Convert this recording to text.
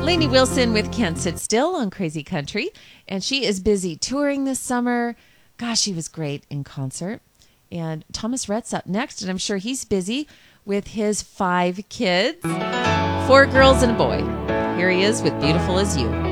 Lainey Wilson with Can't Sit Still on Crazy Country. And she is busy touring this summer. Gosh, she was great in concert. And Thomas Rhett's up next, and I'm sure he's busy with his 5 kids, 4 girls and a boy. Here he is with Beautiful As You.